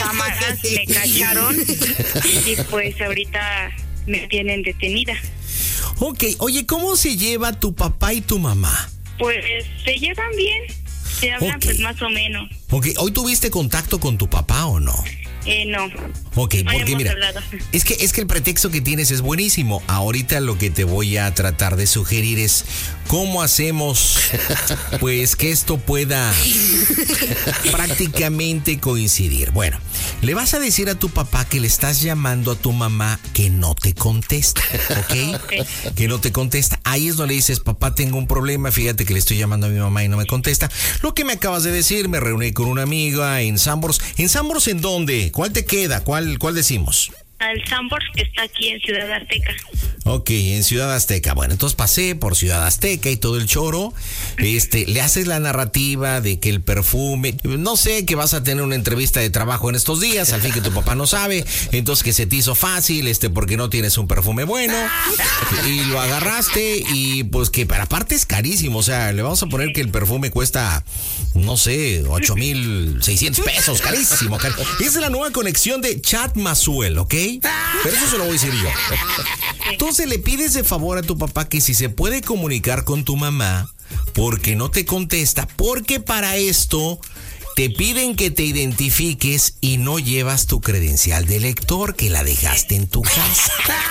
cámaras me cacharon y pues ahorita me tienen detenida. Ok, oye, ¿cómo se lleva tu papá y tu mamá? Pues se llevan bien, se hablan pues más o menos. Ok, ¿hoy tuviste contacto con tu papá o no? No. Ok, no porque mira, hablado. es que el pretexto que tienes es buenísimo. Ahorita lo que te voy a tratar de sugerir es cómo hacemos pues que esto pueda prácticamente coincidir. Bueno, le vas a decir a tu papá que le estás llamando a tu mamá que no te contesta, ¿ok? Okay. Que no te contesta. Ahí es donde le dices, papá, tengo un problema, fíjate que le estoy llamando a mi mamá y no me contesta. Lo que me acabas de decir, me reuní con una amiga en Sanborns. ¿En Sanborns en dónde? ¿Cuál te queda? ¿Cuál decimos? Al Sanborns, que está aquí en Ciudad Azteca. Ok, en Ciudad Azteca. Bueno, entonces pasé por Ciudad Azteca y todo el choro. Le haces la narrativa de que el perfume, no sé, que vas a tener una entrevista de trabajo en estos días, al fin que tu papá no sabe, entonces que se te hizo fácil, porque no tienes un perfume bueno, y lo agarraste, y pues que para aparte es carísimo, o sea, le vamos a poner que el perfume cuesta, no sé, 8,600 pesos, carísimo. Esa es la nueva conexión de Chat Mazuel, ¿ok? Pero eso se lo voy a decir yo. Entonces le pides de favor a tu papá que si se puede comunicar con tu mamá, porque no te contesta, porque para esto te piden que te identifiques y no llevas tu credencial de lector, que la dejaste en tu casa.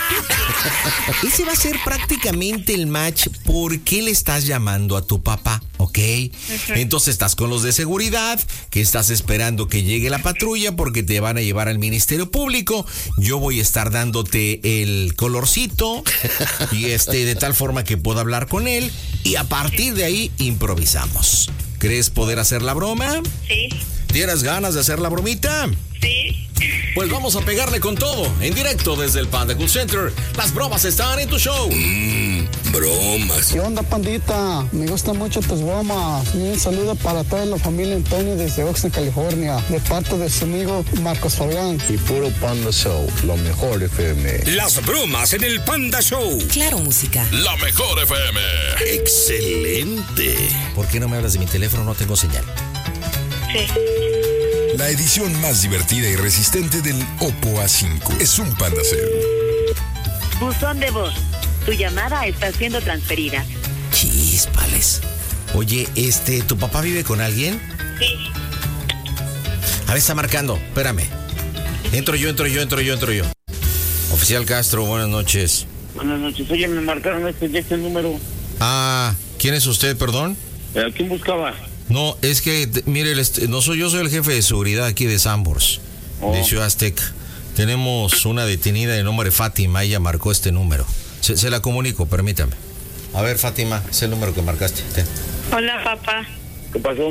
Ese va a ser prácticamente el match por qué le estás llamando a tu papá, ¿ok? Entonces estás con los de seguridad, que estás esperando que llegue la patrulla porque te van a llevar al Ministerio Público. Yo voy a estar dándote el colorcito y de tal forma que pueda hablar con él y a partir de ahí improvisamos. ¿Crees poder hacer la broma? Sí. ¿Tienes ganas de hacer la bromita? Sí. Pues vamos a pegarle con todo, en directo desde el Panda Cool Center. Las bromas están en tu show. Bromas. ¿Qué onda, pandita? Me gustan mucho tus bromas. Y un saludo para toda la familia Antonio desde Oxnard, California, de parte de su amigo Marcos Fabián. Y puro Panda Show, lo mejor FM. Las bromas en el Panda Show. Claro, música. La mejor FM. Excelente. ¿Por qué no me hablas de mi teléfono? No tengo señal. Sí. La edición más divertida y resistente del Oppo A5 es un Panda Cell. Buzón de voz. Tu llamada está siendo transferida. Chispales. Oye, ¿tu papá vive con alguien? Sí. A ver, está marcando. Espérame. Entro yo. Oficial Castro, buenas noches. Buenas noches. Oye, me marcaron este número. Ah, ¿quién es usted, perdón? ¿A quién buscaba? No, es que, mire, no soy yo, soy el jefe de seguridad aquí de Sanborns, de Ciudad Azteca. Tenemos una detenida de nombre Fátima, ella marcó este número. Se la comunico, permítame. A ver, Fátima, es el número que marcaste. Ten. Hola, papá. ¿Qué pasó?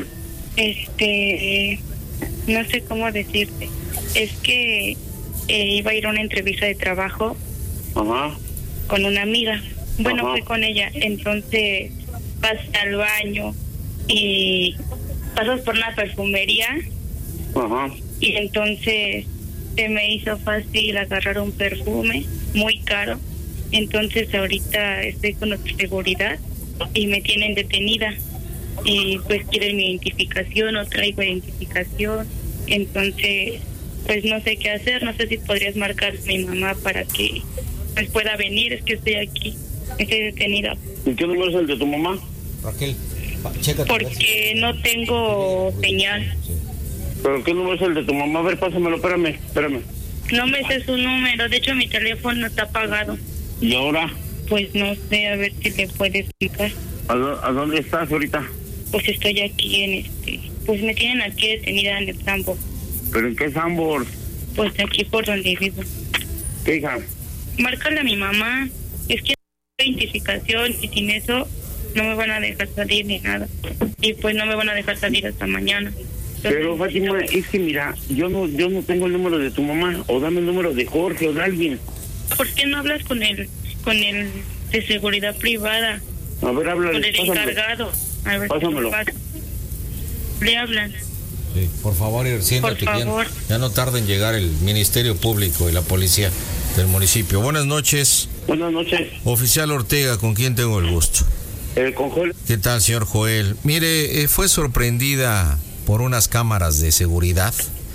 No sé cómo decirte. Es que iba a ir a una entrevista de trabajo. Ajá. Con una amiga. Bueno, Ajá. fui con ella. Entonces pasé al baño y pasas por una perfumería. Ajá. Y entonces se me hizo fácil agarrar un perfume muy caro. Entonces ahorita estoy con nuestra seguridad y me tienen detenida. Y pues quieren mi identificación, no traigo identificación. Entonces, pues no sé qué hacer. No sé si podrías marcar a mi mamá para que pues pueda venir. Es que estoy aquí, estoy detenida. ¿Y qué número es el de tu mamá? Raquel, chécate. Porque no tengo señal. ¿Pero qué número es el de tu mamá? A ver, pásamelo, espérame. No me sé su número. De hecho, mi teléfono está apagado. ¿Y ahora? Pues no sé, a ver si le puede explicar. ¿A dónde estás ahorita? Pues estoy aquí pues me tienen aquí detenida en el campo. ¿Pero en qué Sanborns? Pues aquí por donde vivo. ¿Qué hija? Márcale a mi mamá. Es que no tengo identificación y sin eso no me van a dejar salir ni nada. Y pues no me van a dejar salir hasta mañana. Pero Fátima, es que mira, yo no tengo el número de tu mamá. O dame el número de Jorge o de alguien. ¿Por qué no hablas con el de seguridad privada? A ver, háblale. Con el encargado. A ver, pásamelo. Le hablan. Sí, por favor, siéntate. Por favor. Ya no tarda en llegar el Ministerio Público y la policía del municipio. Buenas noches. Buenas noches. Oficial Ortega, ¿con quién tengo el gusto? Con Joel. ¿Qué tal, señor Joel? Mire, fue sorprendida por unas cámaras de seguridad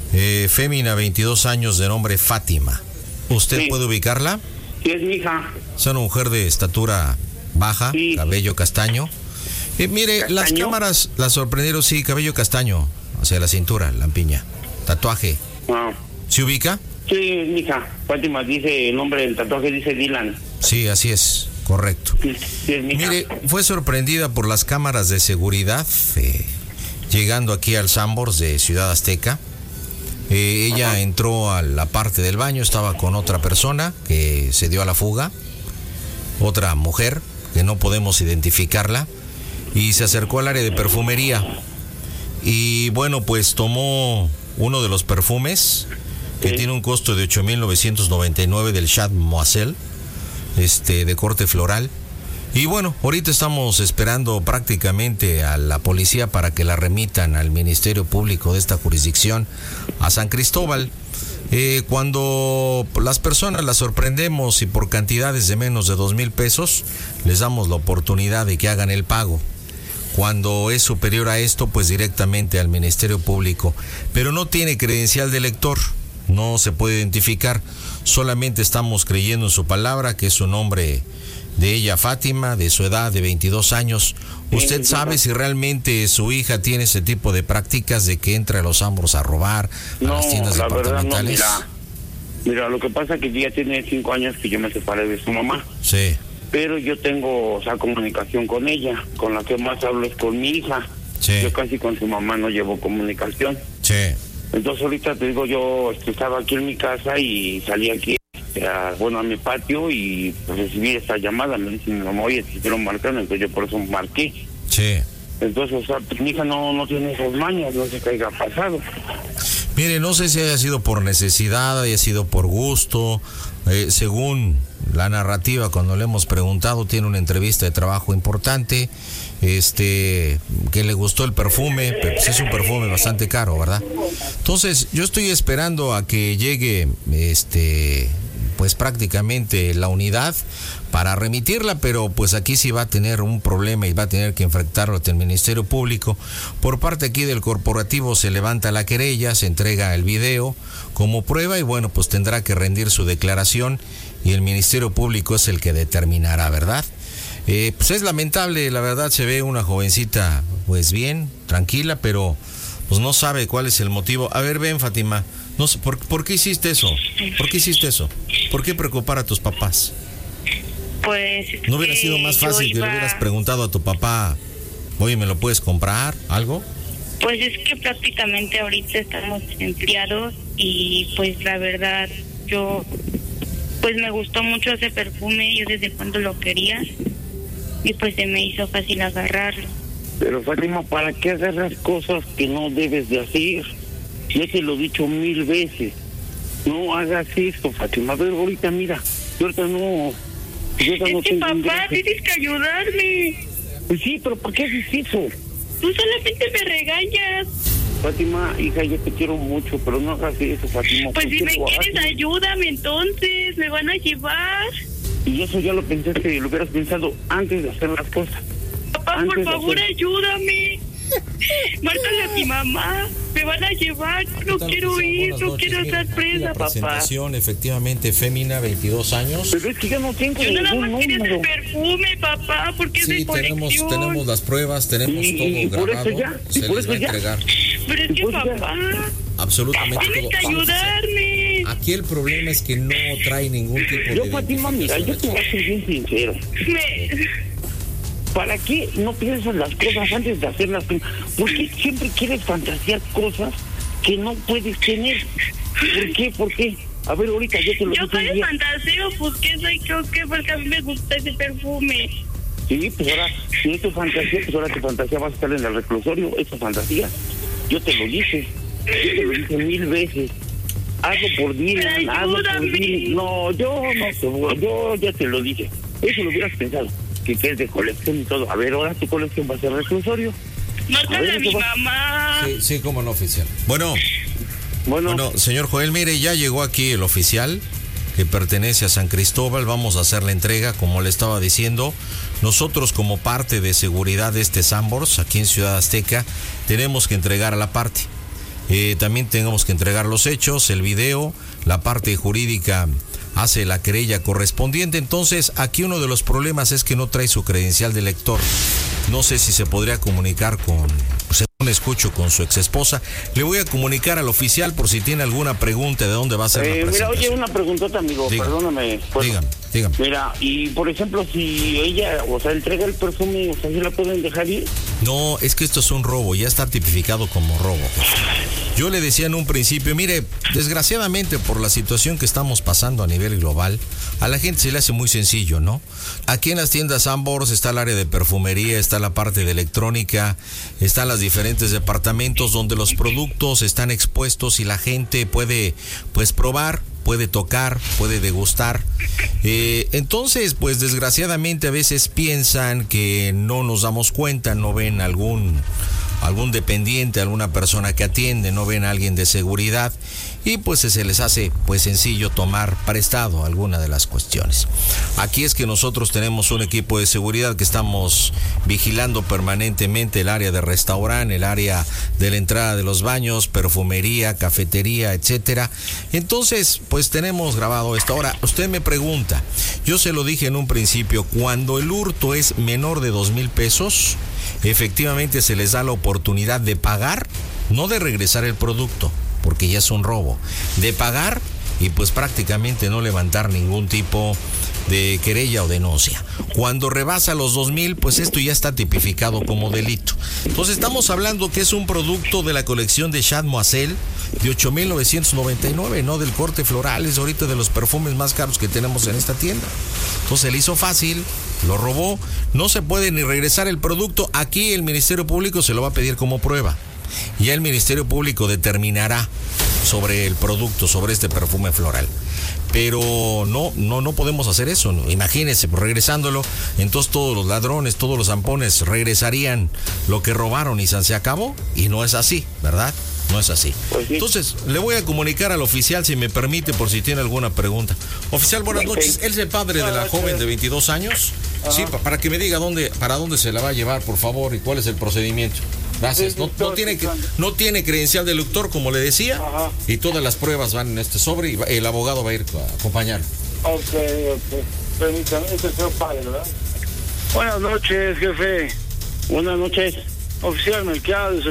Fémina, 22 años, de nombre Fátima. ¿Usted Sí. puede ubicarla? Sí, es mi hija. Es una mujer de estatura baja, Sí. cabello castaño. Mire, las ¿Castaño? cámaras la sorprendieron, sí, cabello castaño, hacia la cintura, lampiña. Tatuaje. Ah, ¿Se ubica? sí, es mi hija. Fátima dice, el nombre del tatuaje dice Dylan. Sí, así es, correcto. Sí, sí, es mi hija. Mire, fue sorprendida por las cámaras de seguridad, llegando aquí al Sanborns de Ciudad Azteca. Ella entró a la parte del baño, estaba con otra persona que se dio a la fuga, otra mujer que no podemos identificarla, y se acercó al área de perfumería. Y bueno, pues tomó uno de los perfumes que Sí. tiene un costo de 8,999 del Chat Moiselle, de corte floral. Y bueno, ahorita estamos esperando prácticamente a la policía para que la remitan al Ministerio Público de esta jurisdicción, a San Cristóbal. Cuando las personas las sorprendemos y por cantidades de menos de 2,000 pesos, les damos la oportunidad de que hagan el pago. Cuando es superior a esto, pues directamente al Ministerio Público. Pero no tiene credencial de lector, no se puede identificar. Solamente estamos creyendo en su palabra, que es su nombre de ella, Fátima, de su edad de 22 años. ¿Usted sabe si realmente su hija tiene ese tipo de prácticas de que entra a los Sanborns a robar, a No, las tiendas la verdad no, departamentales? mira, lo que pasa es que ya tiene 5 años que yo me separé de su mamá. Sí, Pero yo tengo, o sea, comunicación con ella. Con la que más hablo es con mi hija. sí, Yo casi con su mamá no llevo comunicación. sí. Entonces ahorita te digo, yo estaba aquí en mi casa y salí aquí a mi patio y pues, recibí esta llamada. Me dice mi mamá, oye, te quiero marcar, entonces yo por eso marqué. Sí. Entonces, o sea, pues, mi hija no tiene esas mañas, no sé qué haya pasado. Mire, no sé si haya sido por necesidad, haya sido por gusto. Según la narrativa, cuando le hemos preguntado, tiene una entrevista de trabajo importante, que le gustó el perfume, pero pues es un perfume bastante caro, ¿verdad? Entonces, yo estoy esperando a que llegue, pues prácticamente la unidad para remitirla, pero pues aquí sí va a tener un problema y va a tener que enfrentarlo ante el Ministerio Público. Por parte aquí del corporativo se levanta la querella, se entrega el video como prueba y bueno, pues tendrá que rendir su declaración y el Ministerio Público es el que determinará, ¿verdad? Pues es lamentable, la verdad, se ve una jovencita pues bien, tranquila, pero pues no sabe cuál es el motivo. A ver, ven, Fátima, no sé, ¿por qué hiciste eso? ¿Por qué hiciste eso? ¿Por qué preocupar a tus papás? Pues ¿No hubiera sido más fácil que le hubieras preguntado a tu papá, oye, ¿me lo puedes comprar? ¿Algo? Pues es que prácticamente ahorita estamos empleados y pues la verdad yo pues me gustó mucho ese perfume, yo desde cuando lo quería y pues se me hizo fácil agarrarlo. Pero Fátima, ¿para qué agarras cosas que no debes de hacer? Ya te lo he dicho 1000 veces. No hagas esto, Fátima. A ver, ahorita mira, yo ahorita no... Es que papá, tienes que ayudarme. Pues sí, pero ¿por qué haces eso? Tú solamente me regañas. Fátima, hija, yo te quiero mucho, pero no hagas eso, Fátima. Pues ¿por si qué me lo quieres, haces? ayúdame entonces, me van a llevar. Y eso ya lo pensaste, lo hubieras pensado antes de hacer las cosas. Papá, Antes por de favor, hacer- ayúdame. Márcale a mi mamá, me van a llevar, no quiero ir, no quiero estar presa, papá. Presentación, efectivamente, Fémina, 22 años. Pero es que yo no tengo Yo nada ningún más quería número. el perfume, papá, porque es de Sí, colección. tenemos las pruebas, tenemos Y todo por eso grabado, ya, y se por les eso va a ya. entregar Pero es que Pues ya. papá, absolutamente tienes todo. que Vamos a hacer- ayudarme. Aquí el problema es que no trae ningún tipo de Yo, Fátima, mira, yo te voy a ser bien sincero. ¿Para qué no piensas las cosas antes de hacerlas? ¿Por qué siempre quieres fantasear cosas que no puedes tener? ¿Por qué? ¿Por qué? A ver, ahorita yo te lo Yo digo. soy fantaseo, pues que soy, creo que porque a mí me gusta ese perfume. Sí, pues ahora, si es tu fantasía, pues ahora tu fantasía va a estar en el reclusorio, es tu fantasía. Yo te lo dije, yo te lo dije 1000 veces. Hazlo por Dylan, Pero hazlo por ayúdame. Dylan. No, yo no te voy, yo ya te lo dije. Eso lo hubieras pensado, que es de colección y todo. A ver, ahora tu colección va a ser reclusorio. Márcale a mi eso va- mamá. Sí, cómo no, oficial. Bueno, Bueno, señor Joel, mire, ya llegó aquí el oficial que pertenece a San Cristóbal. Vamos a hacer la entrega, como le estaba diciendo. Nosotros, como parte de seguridad de este Sanborns, aquí en Ciudad Azteca, tenemos que entregar a la parte. también tenemos que entregar los hechos, el video, la parte jurídica hace la querella correspondiente. Entonces, aquí uno de los problemas es que no trae su credencial de lector. No sé si se podría comunicar según escucho, con su exesposa. Le voy a comunicar al oficial por si tiene alguna pregunta de dónde va a ser la presentación. Mira, oye, una preguntota, amigo, perdóname. Dígame. Mira, y por ejemplo, si ella, entrega el perfume, ¿sí la pueden dejar ir? No, es que esto es un robo, ya está tipificado como robo. Yo le decía en un principio, mire, desgraciadamente por la situación que estamos pasando a nivel global, a la gente se le hace muy sencillo, ¿no? Aquí en las tiendas Sanborns está el área de perfumería, está la parte de electrónica, están los diferentes departamentos donde los productos están expuestos y la gente puede, probar, puede tocar, puede degustar. Entonces, pues desgraciadamente a veces piensan que no nos damos cuenta, no ven algún dependiente, alguna persona que atiende, no ven a alguien de seguridad y pues se les hace sencillo tomar prestado alguna de las cuestiones. Aquí es que nosotros tenemos un equipo de seguridad que estamos vigilando permanentemente el área de restaurante, el área de la entrada de los baños, perfumería, cafetería, etcétera. Entonces, pues tenemos grabado esto. Ahora, usted me pregunta, yo se lo dije en un principio, cuando el hurto es menor de 2,000 pesos, efectivamente se les da la oportunidad de pagar, no de regresar el producto, porque ya es un robo, de pagar y pues prácticamente no levantar ningún tipo de querella o denuncia. Cuando rebasa los 2,000, pues esto ya está tipificado como delito. Entonces estamos hablando que es un producto de la colección de Chad Moiselle de 8,999, no del corte floral, es ahorita de los perfumes más caros que tenemos en esta tienda. Entonces le hizo fácil, lo robó, no se puede ni regresar el producto. Aquí el Ministerio Público se lo va a pedir como prueba. Ya el Ministerio Público determinará sobre el producto, sobre este perfume floral. Pero no podemos hacer eso, ¿no? Imagínense, pues, regresándolo, entonces todos los ladrones, todos los zampones regresarían lo que robaron y se acabó, y no es así, ¿verdad? No es así. Pues sí. Entonces, le voy a comunicar al oficial, si me permite, por si tiene alguna pregunta. Oficial, buenas noches. ¿Él es el padre de la joven de 22 años? Ajá. Sí, para que me diga para dónde se la va a llevar, por favor, y cuál es el procedimiento. Gracias. No tiene credencial de lector, como le decía. Ajá. Y todas las pruebas van en este sobre y el abogado va a ir a acompañar. Ok. Permítame, este es el padre, ¿verdad? Buenas noches, jefe. Buenas noches. Oficial Melquiades,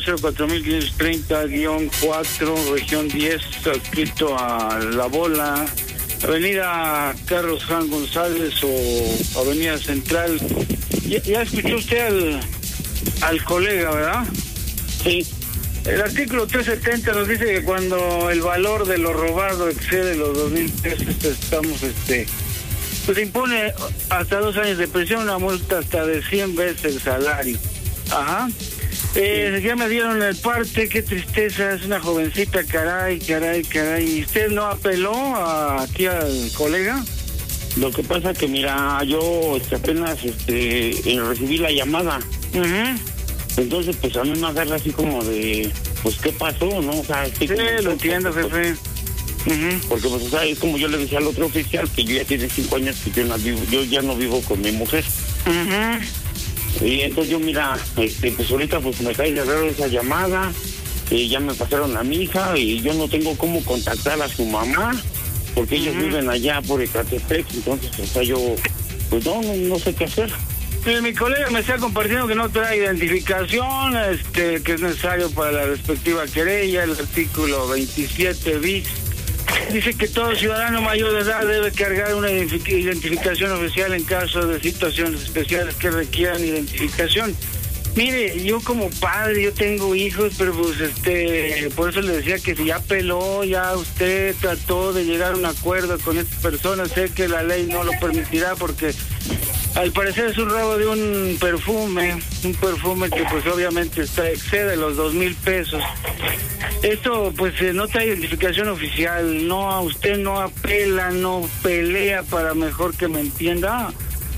84-4530-4, región 10, adscrito a La Bola, avenida Carlos Juan González o avenida Central. Ya escuchó usted al colega, ¿verdad? Sí. El artículo 370 nos dice que cuando el valor de lo robado excede los 2,000 pesos, estamos, pues impone hasta 2 años de prisión, una multa hasta de 100 veces el salario. Ajá. Ya me dieron el parte, qué tristeza, es una jovencita, caray. ¿Y usted no apeló aquí al colega? Lo que pasa que, mira, yo apenas recibí la llamada. Uh-huh. Entonces, pues a mí me agarra así como de, pues, ¿qué pasó, no? O sea, sí, lo entiendo, jefe. Uh-huh. Porque, pues, o sea, es como yo le decía al otro oficial, que yo ya tiene 5 años que yo ya no vivo con mi mujer. Uh-huh. Y entonces yo, mira, pues ahorita pues me cae de raro esa llamada, ya me pasaron a mi hija y yo no tengo cómo contactar a su mamá, porque ellos viven allá por Ecatepec, entonces, o sea, yo, pues no sé qué hacer. Mi colega me está compartiendo que no trae identificación, que es necesario para la respectiva querella, el artículo 27 bis. Dice que todo ciudadano mayor de edad debe cargar una identificación oficial en caso de situaciones especiales que requieran identificación. Mire, yo como padre, yo tengo hijos, pero pues por eso le decía que si ya apeló, ya usted trató de llegar a un acuerdo con estas personas, sé que la ley no lo permitirá porque al parecer es un robo de un perfume que pues obviamente excede los 2,000 pesos. Esto pues no trae identificación oficial, usted no apela, no pelea para mejor que me entienda.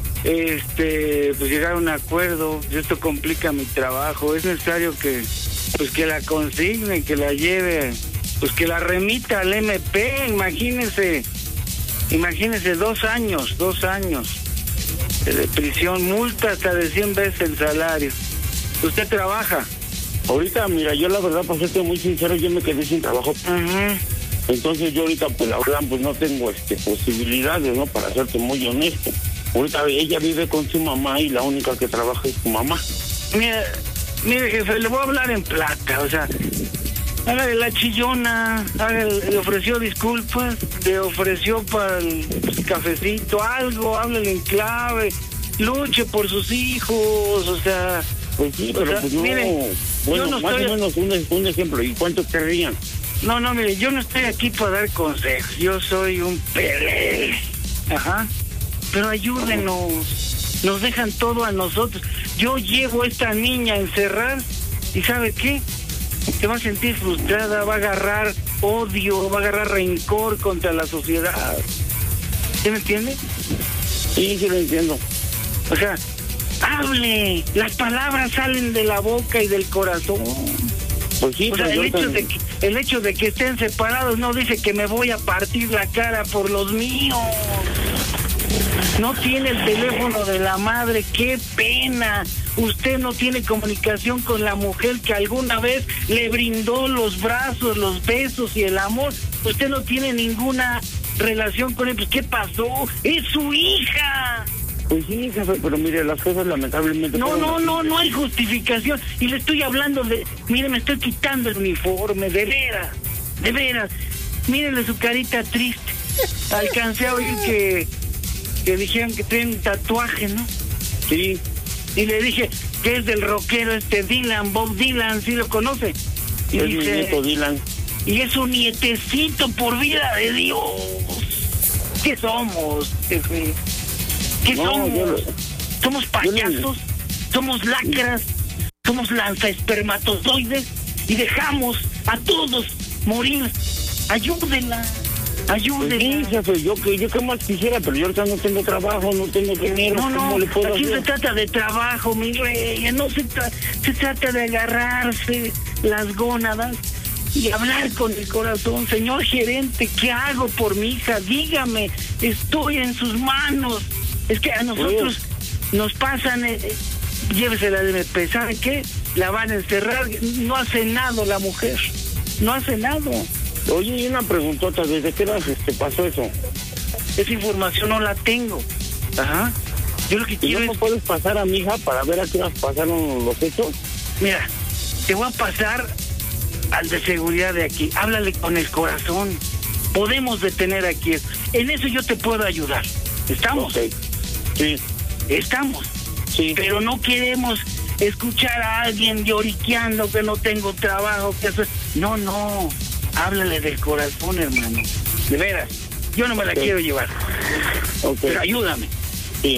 Pues llegar a un acuerdo, esto complica mi trabajo, es necesario que la consigne, que la lleve, pues que la remita al MP, imagínese 2 años de prisión, multa hasta de 100 veces el salario. ¿Usted trabaja? Ahorita, mira, yo la verdad, para serte muy sincero, yo me quedé sin trabajo. Entonces yo ahorita, pues la verdad, pues no tengo posibilidades, ¿no? Para serte muy honesto. Ahorita ella vive con su mamá y la única que trabaja es su mamá. Mire, jefe, le voy a hablar en plata, o sea, hágale la chillona, le ofreció disculpas, le ofreció para el cafecito, algo, háblale en clave, luche por sus hijos, o sea... Pues sí, pero pues no, mire, bueno, no más o menos un ejemplo, ¿y cuánto querrían? No, mire, yo no estoy aquí para dar consejos, yo soy un pelele, pero ayúdenos, nos dejan todo a nosotros. Yo llevo a esta niña a encerrar y ¿sabe qué? Se va a sentir frustrada, va a agarrar odio, va a agarrar rencor contra la sociedad. ¿Sí me entiende? Sí, sí lo entiendo. O sea, hable, las palabras salen de la boca y del corazón. Pues sí, o sea, el hecho de que estén separados no dice que me voy a partir la cara por los míos. No tiene el teléfono de la madre, qué pena. Usted no tiene comunicación con la mujer que alguna vez le brindó los brazos, los besos y el amor. Usted no tiene ninguna relación con él. Pues, ¿qué pasó? ¡Es su hija! Pues sí, jefe, pero mire, las cosas lamentablemente... No hay justificación. Y le estoy hablando de... Mire, me estoy quitando el uniforme, de veras. Mírenle su carita triste. Alcancé a oír que dijeron que tiene un tatuaje, ¿no? Sí. Y le dije que es del rockero Dylan, Bob Dylan, ¿sí lo conoce? Y es dice, mi nieto Dylan. Y es un nietecito, por vida de Dios. ¿Qué somos, jefe? ¿Qué somos? ¿Somos payasos? ¿Somos lacras? ¿Somos lanzaespermatozoides? Y dejamos a todos morir. Ayúdenla. Pues sí, jefe, yo qué más quisiera, pero yo ahorita no tengo trabajo, no tengo dinero. No, aquí se trata de trabajo, mi rey. No se trata de agarrarse las gónadas y hablar con el corazón. Señor gerente, ¿qué hago por mi hija? Dígame, estoy en sus manos. Es que a nosotros nos pasan, llévesela de MP, ¿sabe qué? La van a encerrar, no ha cenado la mujer, no ha cenado. Oye, y una preguntota, ¿desde qué edad pasó eso? Esa información no la tengo. Yo lo que quiero ¿Y no me puedes pasar a mi hija para ver a qué horas pasaron los hechos? Mira, te voy a pasar al de seguridad de aquí. Háblale con el corazón. Podemos detener aquí. En eso yo te puedo ayudar. ¿Estamos? Okay. Sí. Estamos. Sí. Pero no queremos escuchar a alguien lloriqueando que no tengo trabajo, que eso... No. Háblale del corazón, hermano. De veras. Yo no me la quiero llevar. Pero ayúdame. Sí.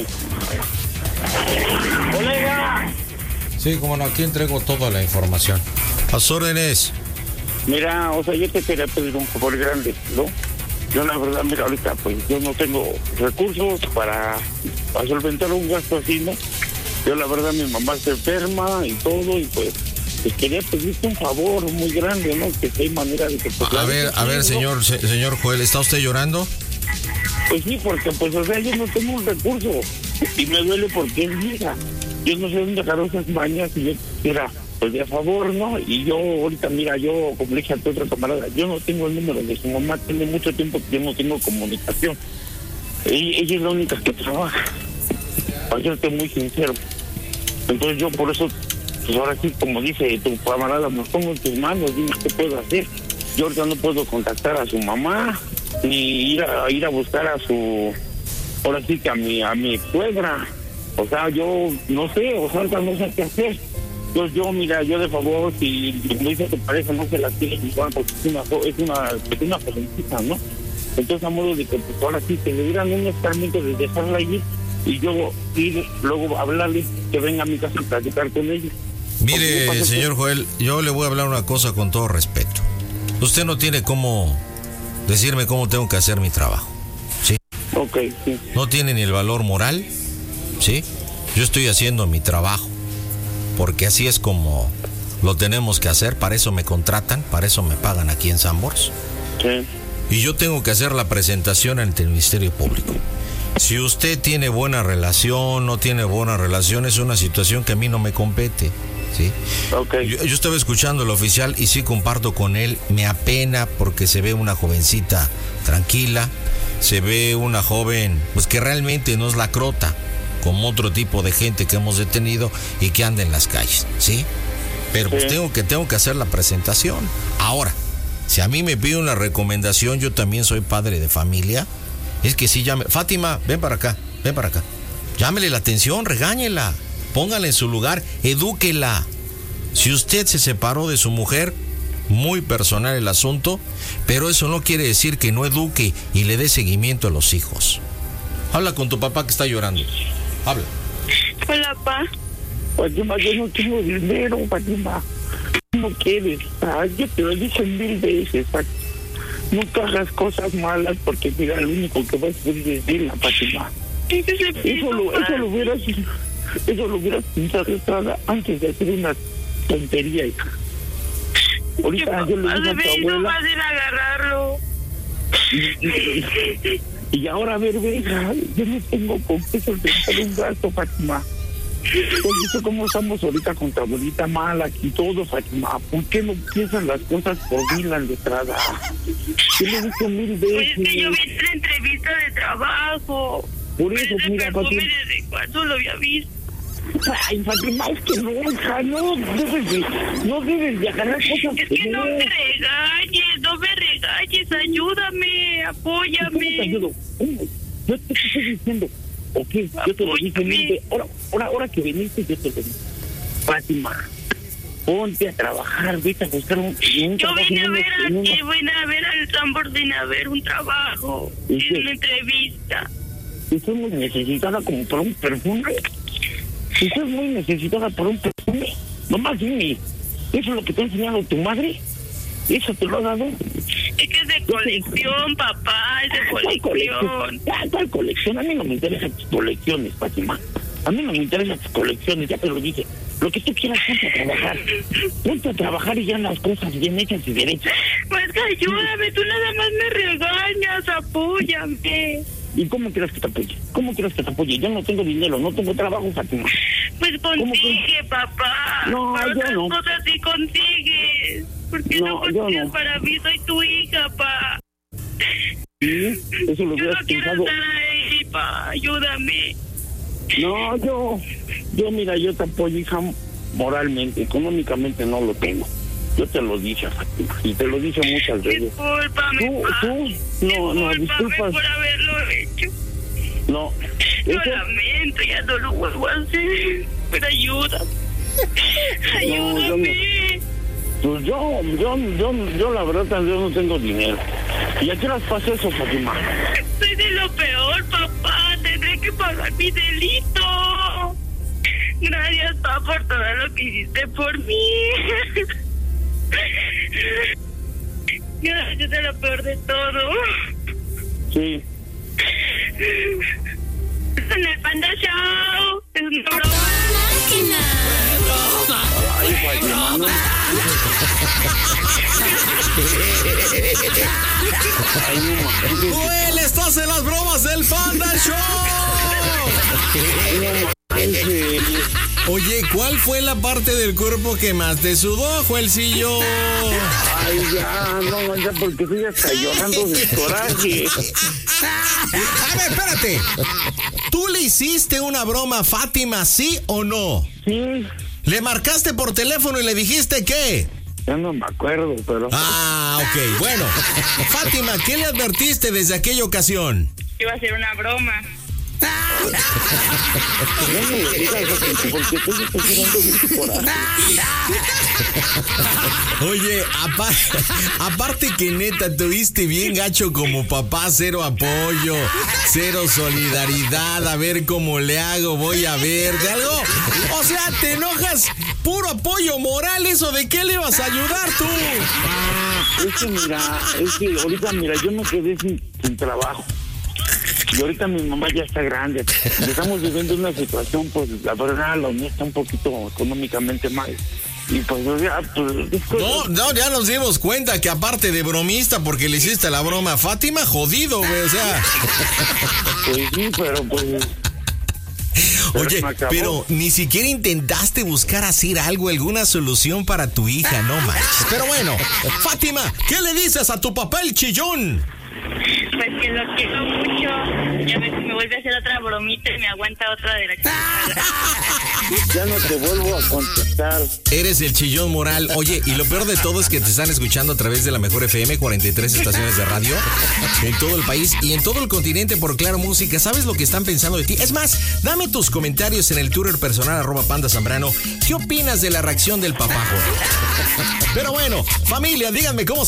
¡Colega! Sí, como no, aquí entrego toda la información. A sus órdenes. Mira, o sea, yo te quería pedir un favor grande, ¿no? Yo la verdad, mira, ahorita pues yo no tengo recursos para solventar un gasto así, ¿no? Yo la verdad, mi mamá está enferma y todo, y pues quería pedirte un favor muy grande, ¿no? Que hay manera de que... Pues, a ver, señor Joel, ¿está usted llorando? Pues sí, porque pues, o sea, yo no tengo un recurso y me duele porque es mi hija. Yo no sé dónde dejaron esas mañas y yo quisiera, pues de favor, ¿no? Y yo ahorita, mira, yo, como le dije a tu otra camarada, yo no tengo el número de su mamá, tiene mucho tiempo que yo no tengo comunicación. Ella es la única que trabaja, para serte muy sincero. Entonces yo por eso... Pues ahora sí, como dice tu camarada, me pongo en tus manos, dime qué puedo hacer. Yo ahorita no puedo contactar a su mamá, ni ir a buscar a su, ahora sí que a mi suegra. O sea, yo no sé, o sea, ahorita no sé qué hacer. Entonces yo, mira, yo de favor, si me dice tu pareja, no se la quiere igual, porque es una jovencita, ¿no? Entonces a modo de que pues ahora sí, que le dieran un escarmiento de dejarla allí, y yo ir luego a hablarle, que venga a mi casa y platicar con ella. Mire, señor Joel, yo le voy a hablar una cosa con todo respeto. Usted no tiene cómo decirme cómo tengo que hacer mi trabajo, ¿sí? Ok, sí. No tiene ni el valor moral, ¿sí? Yo estoy haciendo mi trabajo, porque así es como lo tenemos que hacer, para eso me contratan, para eso me pagan aquí en Sanborns. Sí. Y yo tengo que hacer la presentación ante el Ministerio Público. Si usted tiene buena relación, no tiene buena relación, es una situación que a mí no me compete. ¿sí? Okay. Yo estaba escuchando al oficial y sí comparto con él, me apena porque se ve una jovencita tranquila, se ve una joven pues que realmente no es lacrota, como otro tipo de gente que hemos detenido y que anda en las calles, ¿sí? Pero pues tengo que hacer la presentación. Ahora, si a mí me pide una recomendación, yo también soy padre de familia, es que sí llame, Fátima, ven para acá, llámele la atención, regáñela, póngala en su lugar, edúquela. Si usted se separó de su mujer, muy personal el asunto, pero eso no quiere decir que no eduque y le dé seguimiento a los hijos. Habla con tu papá que está llorando. Habla. Hola, pa. Fátima, yo no tengo dinero, Fátima. No quieres. Yo te lo dije 1000 veces, Fátima. Nunca hagas cosas malas porque mira, lo único que vas a hacer es decirla, Fátima. Eso lo hubieras pensado antes de hacer una tontería, hija. Ahorita yo le dije a tu abuela. No vas a ir a agarrarlo. Y ahora, a ver, venga, yo no tengo con qué solventar un gasto, Fátima. ¿Has visto cómo estamos ahorita con tu abuelita mala aquí todo, Fátima? ¿Por qué no piensan las cosas por Dylan letrada? Yo le he dicho 1000 veces. Pues es que yo vi la entrevista de trabajo. Por eso, mira, Fátima. ¿Desde cuándo lo había visto? Ay, Fátima, es que no, hija, no debes de agarrar cosas. Es que no me regañes, ayúdame, apóyame. ¿Cómo te ayudo? Yo te estoy diciendo, ok, yo te lo dije, ahora que viniste, yo te lo dije. Fátima, ponte a trabajar, vete a buscar un yo vine a ver al Tambor, vine a ver un trabajo, una entrevista. Estoy muy necesitada como para un perfume. Si estás muy necesitada por un perfume, nomás dime, ¿eso es lo que te ha enseñado tu madre? ¿Eso te lo ha dado? Es que es de colección, papá, es de colección. ¿Cuál colección? A mí no me interesan tus colecciones, Fátima. A mí no me interesan tus colecciones, ya te lo dije. Lo que tú quieras, ponte a trabajar y ya las cosas bien hechas y derechas. Pues que ayúdame, tú nada más me regañas, apóyame. ¿Y cómo quieres que te apoye? Yo no tengo dinero, no tengo trabajo, Fátima. Pues consigue, papá. No, para yo otras no. cosas sí consigues. Porque no consigues para mí, soy tu hija, pa. Sí, eso lo hubieras pensado. Yo no quiero estar ahí, pa, ayúdame. No, yo mira, yo te apoyo, hija, moralmente, económicamente no lo tengo. Yo te lo dije, Fátima, y te lo dije muchas veces. Discúlpame, No, disculpas. por haberlo hecho. No. Lo lamento, ya no lo vuelvo a hacer. Pero ayúdame. Ayúdame. Pues yo la verdad, yo no tengo dinero. ¿Y a qué las pasa eso, Fátima? Soy de lo peor, papá. Tendré que pagar mi delito. Gracias, papá, por todo lo que hiciste por mí. Gracias, de lo peor de todo. Sí. En el Panda Show. Es una broma. Ay, Fátima, no. ¡Joel, estás en las bromas del Panda Show! Oye, ¿cuál fue la parte del cuerpo que más te sudó, Joelcillo? Ay, ya, porque estoy hasta llorando de coraje. A ver, espérate. ¿Tú le hiciste una broma a Fátima, sí o no? Sí. ¿Le marcaste por teléfono y le dijiste qué? Ya no me acuerdo, pero... Ah, ok, bueno. Fátima, ¿qué le advertiste desde aquella ocasión? Iba a ser una broma. Oye, aparte que neta tuviste bien gacho como papá, cero apoyo, cero solidaridad, a ver cómo le hago, voy a ver, de algo. O sea, te enojas, puro apoyo moral, ¿eso de qué le vas a ayudar tú? Es que ahorita, yo me quedé sin trabajo. Y ahorita mi mamá ya está grande. Estamos viviendo una situación, pues, la verdad, la mía está un poquito económicamente mal. Y pues, ya, ya nos dimos cuenta que aparte de bromista, porque le hiciste la broma a Fátima, jodido, güey, o sea. Pues sí, pero pues... Oye, no acabó. pero ni siquiera intentaste buscar hacer algo, alguna solución para tu hija, no manches. Pero bueno, Fátima, ¿qué le dices a tu papá el chillón? Pues que lo quiero mucho. Ya ves que me vuelve a hacer otra bromita y me aguanta otra de la que Ya no te vuelvo a contestar. Eres el chillón moral. Oye, y lo peor de todo es que te están escuchando a través de la Mejor FM, 43 estaciones de radio en todo el país y en todo el continente por Claro Música. ¿Sabes lo que están pensando de ti? Es más, dame tus comentarios en el Twitter personal @PandaZambrano. ¿Qué opinas de la reacción del papá, Jorge? Pero bueno, familia, díganme cómo